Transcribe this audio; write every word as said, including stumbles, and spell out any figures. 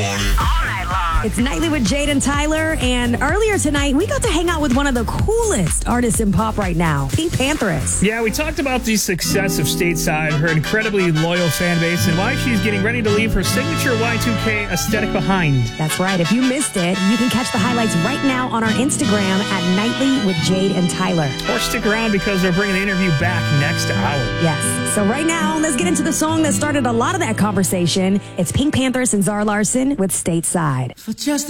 It's Nightly with Jade and Tyler, and earlier tonight, we got to hang out with one of the coolest artists in pop right now, PinkPantheress. Yeah, we talked about the success of Stateside, her incredibly loyal fan base, and why she's getting ready to leave her signature Y two K aesthetic behind. That's right. If you missed it, you can catch the highlights right now on our Instagram at Nightly with Jade and Tyler. Or stick around because we're bringing the interview back next hour. Yes. So right now, let's get into the song that started a lot of that conversation. It's PinkPantheress and Zara Larsson with Stateside. For just